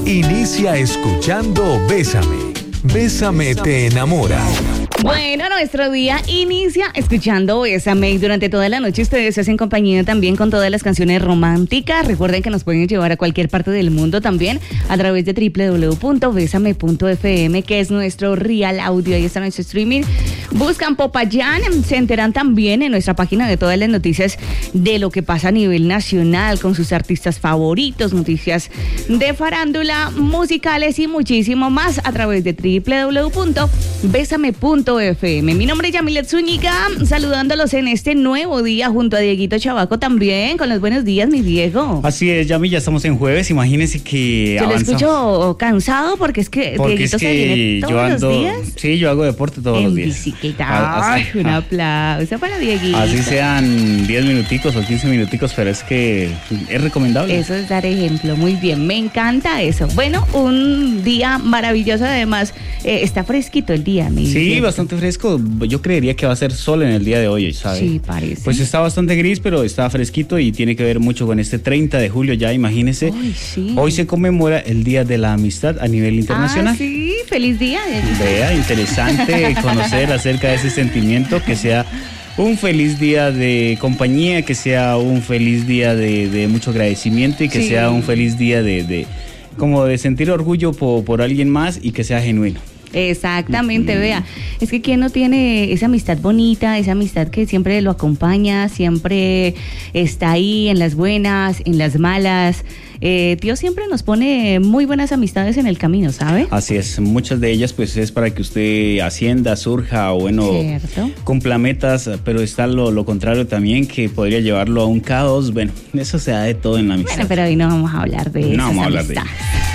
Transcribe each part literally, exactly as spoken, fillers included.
Inicia escuchando Bésame. Bésame te enamora. Bueno, nuestro día inicia escuchando Bésame y durante toda la noche ustedes se hacen compañía también con todas las canciones románticas. Recuerden que nos pueden llevar a cualquier parte del mundo también a través de doble u doble u doble u punto besame punto efe eme, que es nuestro real audio. Ahí está nuestro streaming. Buscan Popayán, se enteran también en nuestra página de todas las noticias de lo que pasa a nivel nacional con sus artistas favoritos, noticias de farándula, musicales y muchísimo más a través de doble u doble u doble u punto besame punto efe eme. Mi nombre es Yamilet Zúñiga, saludándolos en este nuevo día junto a Dieguito Chavaco también. Con los buenos días, mi Diego. Así es, Yami, ya estamos en jueves. Imagínense que Yo avanzamos. lo escucho cansado porque es que Porque Dieguito es se que viene todos yo ando, los días. Sí, yo hago deporte todos en los días. bicicleta. Ay, Así, un ah, aplauso para Dieguito. así sean diez minuticos o quince minuticos, pero es que es recomendable. Eso es dar ejemplo, muy bien, me encanta eso. Bueno, un día maravilloso, además, eh, está fresquito el día, mi Sí, Diego. bastante fresco. Yo creería que va a ser sol en el día de hoy, ¿sabes? Sí, parece. Pues está bastante gris, pero está fresquito y tiene que ver mucho con este treinta de julio ya, imagínense. Ay, sí. Hoy se conmemora el Día de la Amistad a nivel internacional. Ah, sí, feliz día, Dieguito. Vea, interesante conocer acerca de ese sentimiento, que sea un feliz día de compañía, que sea un feliz día de, de mucho agradecimiento y que Sí. sea un feliz día de, de como de sentir orgullo por, por alguien más y que sea genuino. Exactamente, vea, es que quien no tiene esa amistad bonita, esa amistad que siempre lo acompaña, siempre está ahí en las buenas, en las malas. Eh, Dios siempre nos pone muy buenas amistades en el camino, ¿sabe? Así es, muchas de ellas pues es para que usted ascienda, surja o bueno, Cierto. cumpla metas, pero está lo, lo contrario también, que podría llevarlo a un caos. Bueno, eso se da de todo en la amistad. Bueno, pero hoy no vamos a hablar de eso. No vamos a hablar de ello.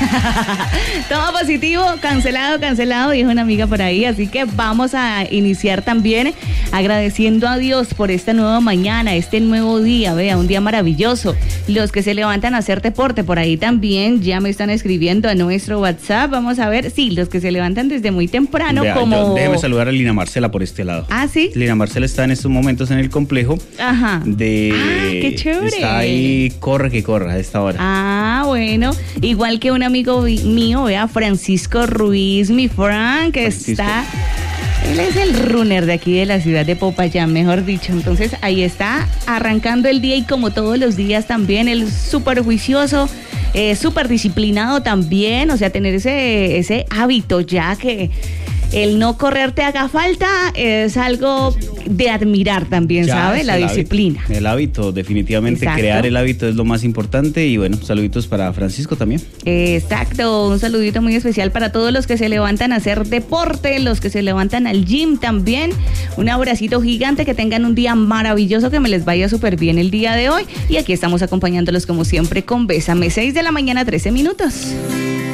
Todo positivo, cancelado, cancelado, dijo una amiga por ahí. Así que vamos a iniciar también agradeciendo a Dios por esta nueva mañana, este nuevo día, vea, un día maravilloso. Los que se levantan a hacer deporte por ahí también ya me están escribiendo a nuestro WhatsApp. Vamos a ver, sí, los que se levantan desde muy temprano, Vea, como... yo- déjeme saludar a Lina Marcela por este lado. Ah, sí. Lina Marcela está en estos momentos en el complejo Ajá. de... Ah, qué chévere. Está ahí, corre que corra a esta hora. Ah, bueno, igual que un amigo vi- mío, vea, Francisco Ruiz, mi Frank, que Francisco. está, él es el runner de aquí de la ciudad de Popayán, mejor dicho. Entonces ahí está arrancando el día y como todos los días también, él es súper juicioso, eh, súper disciplinado también, o sea, tener ese, ese hábito ya que el no correr te haga falta es algo de admirar también, Ya, ¿sabe? es La el disciplina. hábito, el hábito, definitivamente. Exacto. Crear el hábito es lo más importante. Y bueno, saluditos para Francisco también. Exacto, un saludito muy especial para todos los que se levantan a hacer deporte, los que se levantan al gym también. Un abracito gigante, que tengan un día maravilloso, que me les vaya súper bien el día de hoy. Y aquí estamos acompañándolos como siempre con Bésame, seis de la mañana, trece minutos.